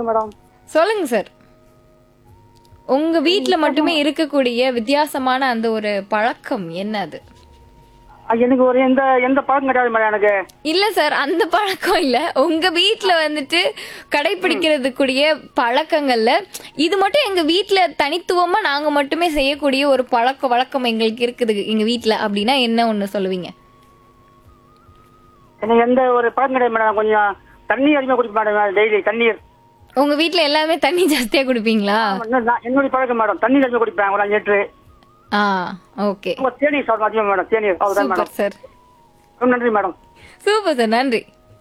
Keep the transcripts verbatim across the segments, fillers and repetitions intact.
வணக்கம் மேடம். சொல்லுங்க சார். உங்க வீட்ல மட்டுமே இருக்கக்கூடிய வித்தியாசமான அந்த ஒரு பழக்கம் என்ன அது? எனக்கு ஒரு எந்த எந்த பழக்கம் கிடையாது மேடம் எனக்கு. இல்ல சார், அந்த பழக்கம் இல்ல. உங்க வீட்ல வந்துட்டு கடைபிடிக்கிறதுக்குரிய பழக்கங்கள்ல இது மட்டும் எங்க வீட்ல தனித்துவமா நாங்க மட்டுமே செய்யக்கூடிய ஒரு பழக்க வழக்கம் எங்களுக்கு இருக்குது எங்க வீட்ல அப்படின்னா என்ன ஒண்ணு சொல்லுவீங்க? எனக்கு எந்த ஒரு பழக்கம் கிடையாது மேடம். கொஞ்சம் தண்ணி அதிகமாக குடிக்க மேடம். டெய்லி தண்ணீர். உங்க வீட்ல எல்லாமே தண்ணி ஜாஸ்தியா குடிப்பீங்களா? என்னுடைய பழக்கம் மேடம். தண்ணி அதிகமாக குடிப்பேன் ஒரு அஞ்சு லிட்டரு. ஆ, ஓகே. தேநீர் சாப்பிடும் அதிகமாக மேடம். தேநீர் அவ்வளவுதான் மேடம். Super sir. நன்றி மேடம். சூப்பர் சார், நன்றி.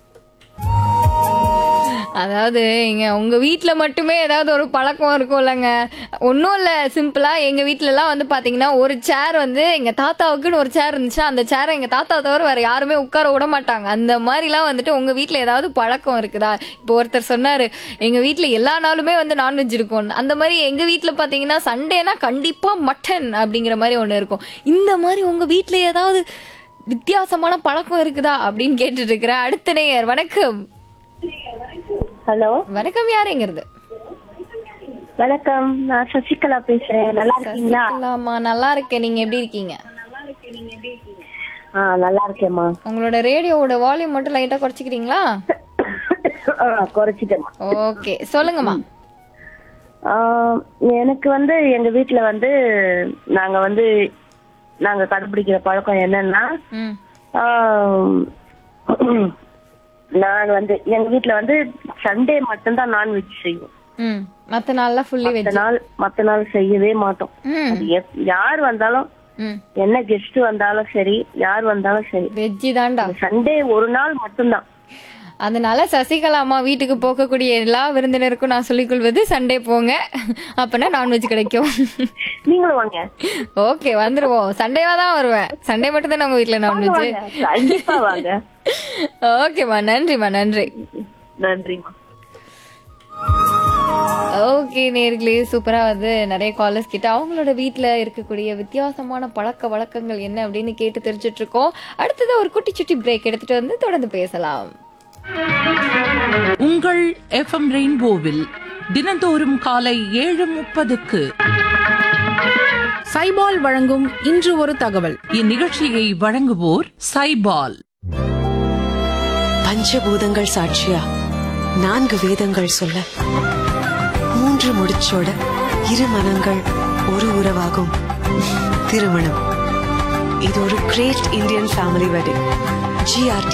அதாவது இங்க உங்க வீட்ல மட்டுமே ஏதாவது ஒரு பழக்கம் இருக்கும்லங்க. ஒன்றும் இல்லை, சிம்பிளா எங்க வீட்ல எல்லாம் வந்து பாத்தீங்கன்னா ஒரு சேர் வந்து எங்க தாத்தாவுக்குன்னு ஒரு சேர் இருந்துச்சுன்னா அந்த சேரை எங்க தாத்தா தவிர வேற யாருமே உட்கார விட மாட்டாங்க. அந்த மாதிரிலாம் வந்துட்டு உங்க வீட்ல ஏதாவது பழக்கம் இருக்குதா? இப்போ ஒருத்தர் சொன்னாரு எங்க வீட்ல எல்லா நாளுமே வந்து நான்வெஜ் இருக்கும். அந்த மாதிரி எங்க வீட்ல பாத்தீங்கன்னா சண்டேனா கண்டிப்பா மட்டன் அப்படிங்கிற மாதிரி ஒண்ணு இருக்கும். இந்த மாதிரி உங்க வீட்ல ஏதாவது வித்தியாசமான பழக்கம் இருக்குதா அப்படின்னு கேட்டுட்டு இருக்கிறேன். அடுத்த நேயர். வணக்கம். ஹலோ, வணக்கம். யாருங்கிறது? வணக்கம், நான் சசிகலா பேசுறேன். நல்லா இருக்கீங்களா? சசிகலாமா, நல்லா இருக்கேன். நீங்க எப்படி இருக்கீங்க? ஆ, நல்லா இருக்கேம்மா. உங்களோட ரேடியோவோட வால்யூம் மட்டும் லைட்டா குறைச்சிக்கிறீங்களா? குறைச்சிட்டேம்மா. ஓகே, சொல்லுங்கம்மா. எனக்கு வந்து எங்க வீட்டுல வந்து நாங்க வந்து நாங்க கடைபிடிக்கிற பழக்கம் என்னன்னா, ம் நான் வந்து எங்க வீட்டுல வந்து சண்டே மட்டும்தான் நான்வெஜ் செய்வோம். ம் மத்த நாள்ல ஃபுல்லி வெஜ். மத்த நாள் மத்த நாள் செய்யவே மாட்டோம். ம் அது எப்- யார் வந்தாலும் ம் என்ன கெஸ்ட் வந்தாலும் சரி, யார் வந்தாலும் சரி, வெஜ் தான்டா. சண்டே ஒரு நாள் மட்டும்தான். அதனால சசிகலா அம்மா வீட்டுக்கு போகக்கூடிய எல்லா விருந்தினருக்கும் நான் சொல்லிக் கொள்வது சண்டே போங்க, அப்பனா நான்வெஜ் கிடைக்கும். நீங்களும் வாங்க. ஓகே, வந்துருவோம். சண்டேவா தான் வருவேன். சண்டே மட்டும் தான் உங்க வீட்டுல நான்வெஜ். வாங்க, கண்டிப்பா வாங்க. ஓகேம்மா, நன்றிம்மா, நன்றி. நன்றிம்மா. ஓகே நேர்களே, சூப்பரா வந்து நிறைய காலர்ஸ் கிட்ட அவங்களோட வீட்ல இருக்கக்கூடிய வித்தியாசமான பழக்க வழக்கங்கள் என்ன அப்படின்னு கேட்டு தெரிஞ்சிட்டு இருக்கோம். அடுத்தது ஒரு குட்டி சுட்டி பிரேக் எடுத்துட்டு வந்து தொடர்ந்து பேசலாம். உங்கள் எஃப்எம் ரெயின்போவில் தினந்தோறும் காலை ஏழு முப்பதுக்கு சைபால் வழங்கும் இன்று ஒரு தகவல். இந்நிகழ்ச்சியை வழங்குவோர் சைபால். பஞ்சபூதங்கள் சாட்சியா நான்கு வேதங்கள் சொல்ல மூன்று முடிச்சோட இரு மனங்கள் ஒரு உறவாகும் திருமணம். இது ஒரு great Indian family wedding. GRT